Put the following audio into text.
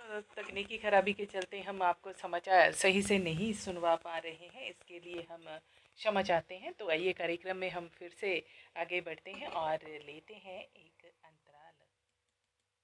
तकनीकी खराबी के चलते हम आपको समाचार सही से नहीं सुनवा पा रहे हैं, इसके लिए हम क्षमा चाहते हैं। तो आइए कार्यक्रम में हम फिर से आगे बढ़ते हैं और लेते हैं एक